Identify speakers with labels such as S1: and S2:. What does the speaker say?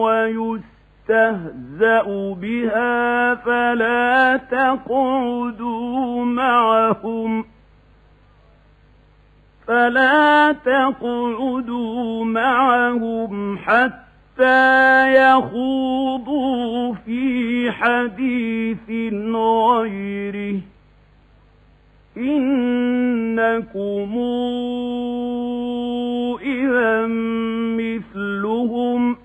S1: ويستهزأ بها فلا تقعدوا معهم حتى يخوضوا في حديث غيره إنكم إذا مثلهم